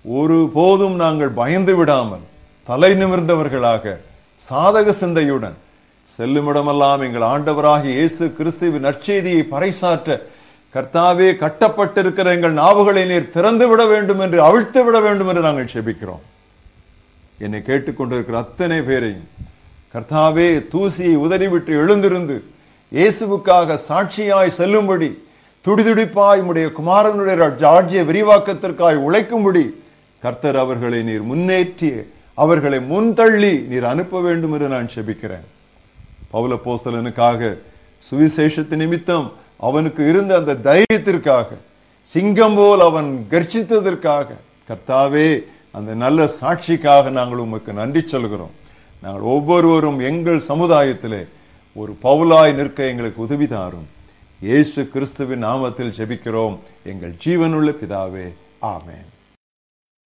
ஒருபோதும் நாங்கள் பயந்து விடாமல் தலை நிமிர்ந்தவர்களாக சாதக சிந்தையுடன் செல்லுமிடமெல்லாம் எங்கள் ஆண்டவராகிய இயேசு கிறிஸ்துவின் நற்செய்தியை பறைசாற்ற கர்த்தாவே கட்டப்பட்டிருக்கிற எங்கள் நாவுகளை நீர் திறந்து விட வேண்டும் என்று, அவிழ்த்து விட வேண்டும் என்று நாங்கள் செபிக்கிறோம். என்னை கேட்டுக்கொண்டிருக்கிற அத்தனை பேரையும் கர்த்தாவே தூசியை உதறிவிட்டு எழுந்திருந்து இயேசுவுக்காக சாட்சியாய் செல்லும்படி, துடிதுடிப்பாய் உம்முடைய குமாரனுடைய ராஜ்ய விரிவாக்கத்திற்காய் உழைக்கும்படி கர்த்தர் அவர்களை நீர் முன்னேற்றி அவர்களை முன்தள்ளி நீர் அனுப்ப வேண்டும் என்று நான் செபிக்கிறேன். பவுல் அப்போஸ்தலனுக்காக, சுவிசேஷத்தின் நிமித்தம் அவனுக்கு இருந்த அந்த தைரியத்திற்காக, சிங்கம் போல் அவன் கர்ஜித்ததற்காக, கர்த்தாவே அந்த நல்ல சாட்சிக்காக நாங்கள் உமக்கு நன்றி சொல்கிறோம். நாங்கள் ஒவ்வொருவரும் எங்கள் சமுதாயத்திலே ஒரு பவுலாய் நிற்க எங்களுக்கு உதவி தாரும். இயேசு கிறிஸ்துவின் நாமத்தில் ஜெபிக்கிறோம் எங்கள் ஜீவனுள்ள பிதாவே, ஆமென்.